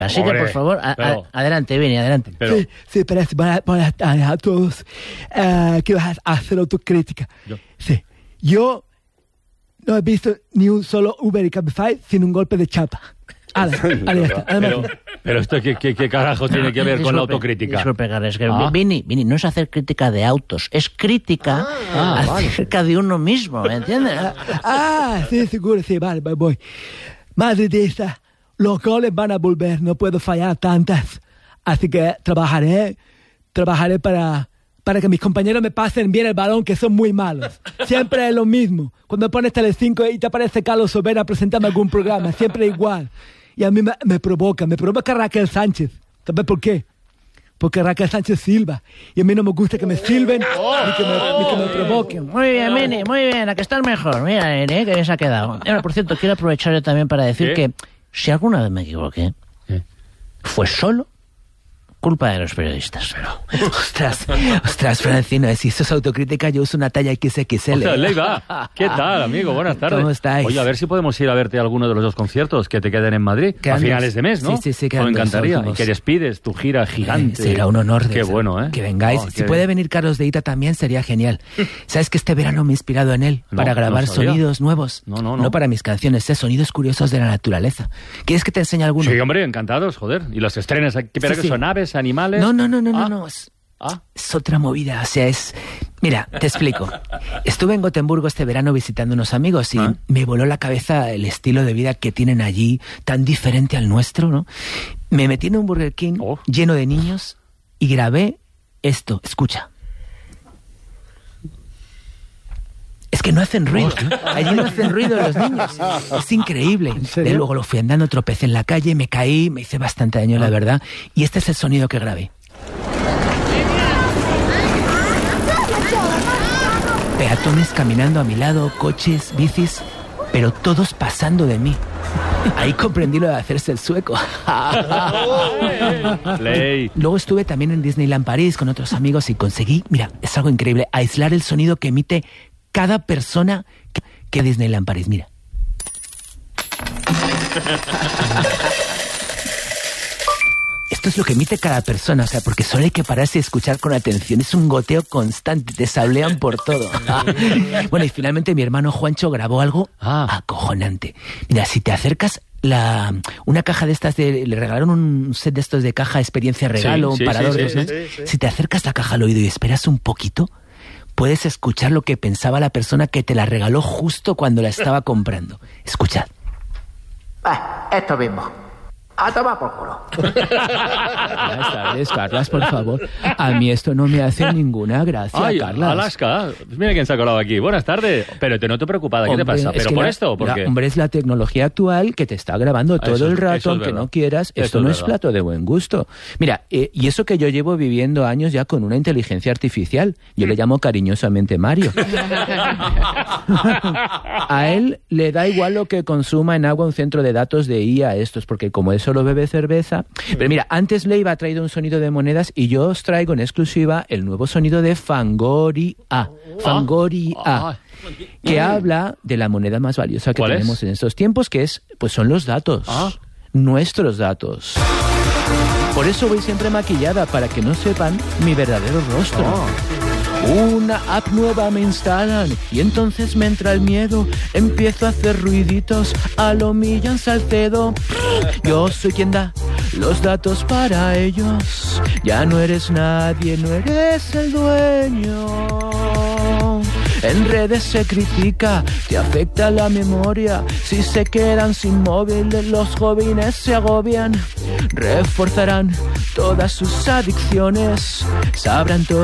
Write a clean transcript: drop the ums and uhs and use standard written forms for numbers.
Así que, por favor, adelante, Vini, adelante. Sí, pero buenas tardes a todos. Quiero hacer autocrítica. Sí, yo no he visto ni un solo Uber y Cabify sin un golpe de chapa. Pero esto ¿qué carajo tiene que ver con la autocrítica? Disculpe, Carles, que Vini, no es hacer crítica de autos, es crítica acerca de uno mismo, ¿me entiendes? Sí, seguro, sí, vale, voy. Madre de esa, los goles van a volver, no puedo fallar tantas. Así que trabajaré para que mis compañeros me pasen bien el balón, que son muy malos. Siempre es lo mismo. Cuando pones Telecinco y te aparece Carlos Sobera presentando algún programa, siempre igual. Y a mí me provoca Raquel Sánchez. ¿Sabes por qué? Porque Raquel Sánchez silba. Y a mí no me gusta que me silben ni que me provoquen. Muy bien, Vini, muy bien. A que estás mejor. Mira, que bien se ha quedado. Ahora, por cierto, quiero aprovechar yo también para decir que si alguna vez me equivoqué, fue solo culpa de los periodistas. Pero... Ostras, Francino, si eso es autocrítica, yo uso una talla XXL. Ostras, Leiva, ¿qué tal, amigo? Buenas tardes. ¿Cómo estáis? Oye, a ver si podemos ir a verte a alguno de los dos conciertos que te queden en Madrid a finales de mes, ¿no? Sí, me encantaría. Y que despides tu gira gigante. Será un honor. Qué bueno, ¿eh? Que vengáis. Si puede venir Carlos de Ita también, sería genial. ¿Sabes que este verano me he inspirado en él para grabar sonidos nuevos? No para mis canciones, sonidos curiosos de la naturaleza. ¿Quieres que te enseñe alguno? Sí, hombre, encantados, joder. Y los estrenes, ¿pero que son aves, animales? No. Es otra movida, o sea, Mira, te explico. Estuve en Gotemburgo este verano visitando unos amigos y me voló la cabeza el estilo de vida que tienen allí, tan diferente al nuestro, ¿no? Me metí en un Burger King lleno de niños y grabé esto, escucha. Es que no hacen ruido. Allí no hacen ruido los niños. Es increíble. De luego lo fui andando, tropecé en la calle, me caí, me hice bastante daño, la verdad. Y este es el sonido que grabé. Peatones caminando a mi lado, coches, bicis, pero todos pasando de mí. Ahí comprendí lo de hacerse el sueco. Luego estuve también en Disneyland París con otros amigos y conseguí, mira, es algo increíble, aislar el sonido que emite cada persona que Disneyland París, mira. Esto es lo que emite cada persona, o sea, porque solo hay que pararse y escuchar con atención. Es un goteo constante, te sablean por todo. Bueno, y finalmente mi hermano Juancho grabó algo acojonante. Mira, si te acercas una caja de estas le regalaron un set de estos de caja experiencia regalo, un parador. Sí. Si te acercas la caja al oído y esperas un poquito, puedes escuchar lo que pensaba la persona que te la regaló justo cuando la estaba comprando. Escuchad. Esto mismo. A tomar por culo. Buenas tardes, Carlas, por favor. A mí esto no me hace ninguna gracia, Carlas. Alaska, pues mira quién se ha colado aquí. Buenas tardes. Pero te noto preocupada, ¿qué te pasa? ¿Pero por esto o por qué? Hombre, es la tecnología actual que te está grabando todo el rato, aunque no quieras. Esto no es plato de buen gusto. Mira, y eso que yo llevo viviendo años ya con una inteligencia artificial. Yo le llamo cariñosamente Mario. A él le da igual lo que consuma en agua un centro de datos de IA estos, porque como eso solo bebe cerveza. Pero mira, antes Leiva ha traído un sonido de monedas y yo os traigo en exclusiva el nuevo sonido de Fangoria. Fangoria. Que habla de la moneda más valiosa que tenemos en estos tiempos, que son los datos. Nuestros datos. Por eso voy siempre maquillada, para que no sepan mi verdadero rostro. Una app nueva me instalan y entonces me entra el miedo. Empiezo a hacer ruiditos a lo Millán Salcedo. Yo soy quien da los datos para ellos. Ya no eres nadie, no eres el dueño. En redes se critica, te afecta la memoria. Si se quedan sin móvil, los jóvenes se agobian. Reforzarán todas sus adicciones, sabrán todo.